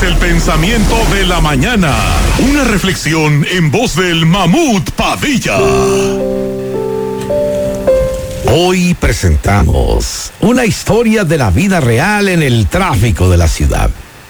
el pensamiento de la mañana. Una reflexión en voz del Mamut Padilla. Hoy presentamos una historia de la vida real en el tráfico de la ciudad.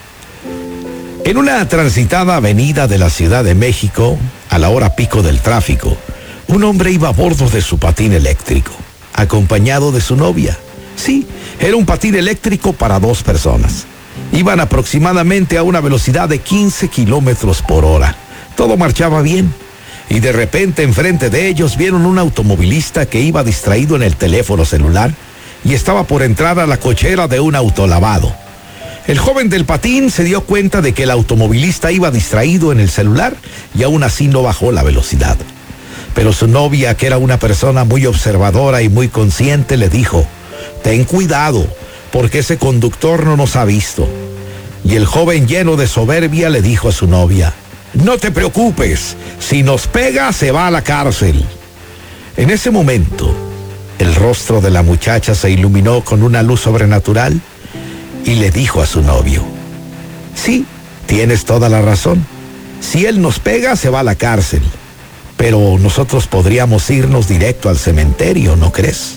En una transitada avenida de la Ciudad de México, a la hora pico del tráfico, un hombre iba a bordo de su patín eléctrico, acompañado de su novia. Sí, era un patín eléctrico para 2 personas. Iban aproximadamente a una velocidad de 15 kilómetros por hora. Todo marchaba bien. Y de repente, enfrente de ellos, vieron un automovilista que iba distraído en el teléfono celular y estaba por entrar a la cochera de un autolavado. El joven del patín se dio cuenta de que el automovilista iba distraído en el celular y aún así no bajó la velocidad. Pero su novia, que era una persona muy observadora y muy consciente, le dijo: «Ten cuidado, porque ese conductor no nos ha visto». Y el joven, lleno de soberbia, le dijo a su novia: «No te preocupes, si nos pega se va a la cárcel». En ese momento, el rostro de la muchacha se iluminó con una luz sobrenatural y le dijo a su novio: «Sí, tienes toda la razón. Si él nos pega, se va a la cárcel. Pero nosotros podríamos irnos directo al cementerio, ¿no crees?».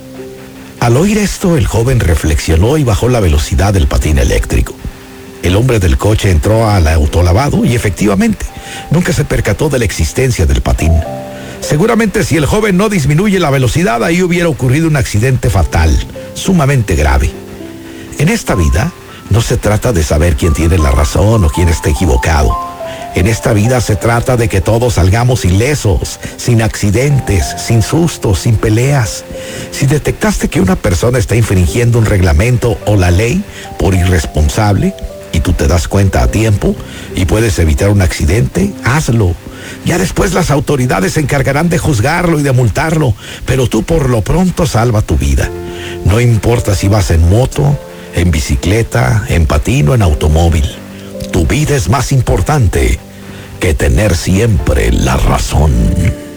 Al oír esto, el joven reflexionó y bajó la velocidad del patín eléctrico. El hombre del coche entró al autolavado y efectivamente nunca se percató de la existencia del patín. Seguramente si el joven no disminuye la velocidad, ahí hubiera ocurrido un accidente fatal, sumamente grave. En esta vida no se trata de saber quién tiene la razón o quién está equivocado. En esta vida se trata de que todos salgamos ilesos, sin accidentes, sin sustos, sin peleas. Si detectaste que una persona está infringiendo un reglamento o la ley por irresponsable, y tú te das cuenta a tiempo y puedes evitar un accidente, hazlo. Ya después las autoridades se encargarán de juzgarlo y de multarlo, pero tú por lo pronto salva tu vida. No importa si vas en moto, en bicicleta, en patín o en automóvil. Tu vida es más importante que tener siempre la razón.